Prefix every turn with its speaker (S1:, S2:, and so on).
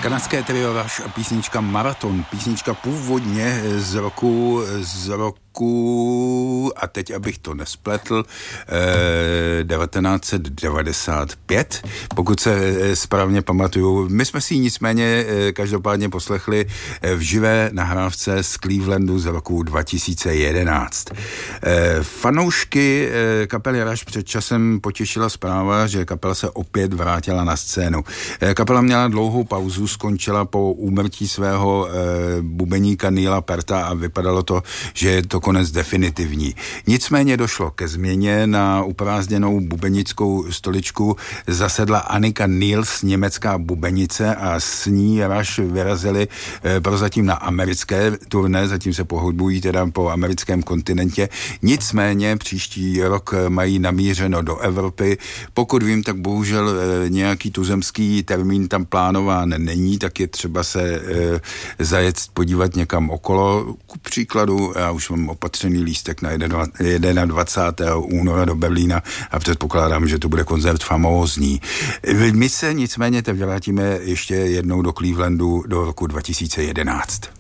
S1: Kanadské trio Rush a písnička Marathon, písnička původně z roku a teď, abych to nespletl, 1995, pokud se správně pamatuju. My jsme si ji nicméně každopádně poslechli v živé nahrávce z Clevelandu z roku 2011. Fanoušky kapely Rush před časem potěšila zpráva, že kapela se opět vrátila na scénu. Kapela měla dlouhou pauzu, skončila po úmrtí svého bubeníka Neila Pearta a vypadalo to, že je to konec definitivní. Nicméně došlo ke změně. Na uprázdněnou bubenickou stoličku zasedla Annika Niels, německá bubenice, a s ní Rush vyrazili prozatím na americké turné, zatím se pohybují teda po americkém kontinentě. Nicméně příští rok mají namířeno do Evropy. Pokud vím, tak bohužel nějaký tuzemský termín tam plánován není, tak je třeba se zajet podívat někam okolo. Ku příkladu, já už mám opatřený lístek na 21. února do Berlína a předpokládám, že to bude koncert famózní. My se nicméně teď vrátíme ještě jednou do Clevelandu do roku 2011.